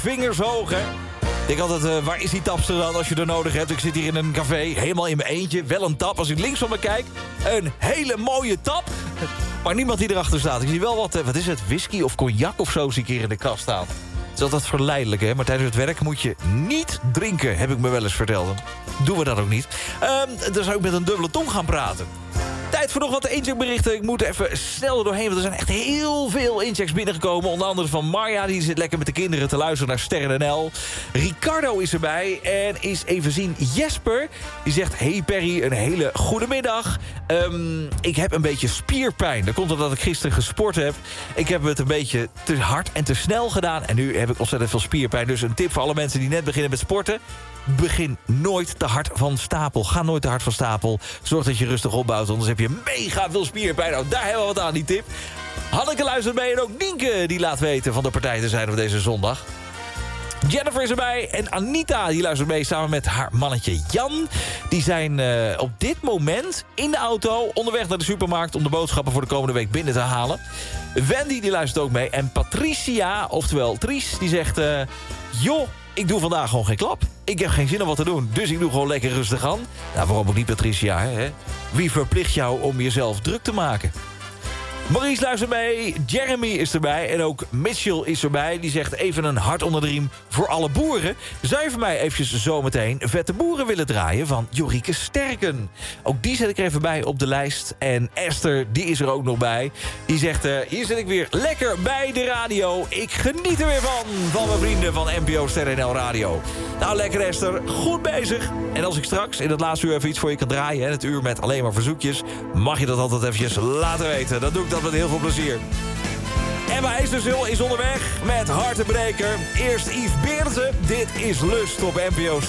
vingers hoog, hè. Ik denk altijd, waar is die tapster dan als je er nodig hebt? Ik zit hier in een café, helemaal in mijn eentje. Wel een tap. Als ik links van me kijk, een hele mooie tap. Maar niemand die erachter staat. Ik zie wel wat is het? Whisky of cognac of zo zie ik hier in de kast staan. Het is altijd verleidelijk, hè? Maar tijdens het werk moet je niet drinken, heb ik me wel eens verteld. Doen we dat ook niet. Dan zou ik met een dubbele tong gaan praten. Tijd voor nog wat incheckberichten. Ik moet even snel er doorheen, want er zijn echt heel veel inchecks binnengekomen. Onder andere van Marja, die zit lekker met de kinderen te luisteren naar Sterren NL. Ricardo is erbij en is even zien Jesper. Die zegt, hey Perry, een hele goede middag. Ik heb een beetje spierpijn. Dat komt omdat ik gisteren gesport heb. Ik heb het een beetje te hard en te snel gedaan. En nu heb ik ontzettend veel spierpijn. Dus een tip voor alle mensen die net beginnen met sporten. Begin nooit te hard van stapel. Ga nooit te hard van stapel. Zorg dat je rustig opbouwt, anders heb je mega veel spierpijn. Nou, daar hebben we wat aan, die tip. Hanneke luistert mee en ook Nienke die laat weten van de partij te zijn op deze zondag. Jennifer is erbij en Anita die luistert mee samen met haar mannetje Jan. Die zijn op dit moment in de auto onderweg naar de supermarkt om de boodschappen voor de komende week binnen te halen. Wendy die luistert ook mee en Patricia, oftewel Tries, die zegt... joh, ik doe vandaag gewoon geen klap. Ik heb geen zin om wat te doen, dus ik doe gewoon lekker rustig aan. Nou, waarom ook niet, Patricia, hè? Wie verplicht jou om jezelf druk te maken? Maurice luistert mee, Jeremy is erbij en ook Mitchell is erbij. Die zegt even een hart onder de riem voor alle boeren. Zou je voor mij eventjes zometeen Vette Boeren willen draaien van Jorike Sterken? Ook die zet ik er even bij op de lijst. En Esther, die is er ook nog bij. Die zegt, hier zit ik weer lekker bij de radio. Ik geniet er weer van mijn vrienden van NPO Sterren NL Radio. Nou, lekker Esther, goed bezig. En als ik straks in het laatste uur even iets voor je kan draaien... het uur met alleen maar verzoekjes... mag je dat altijd eventjes laten weten. Dan doe ik dat met heel veel plezier. Emma IJzersul is onderweg met Hartenbreker. Eerst Yves Beerten. Dit is Lust op NPO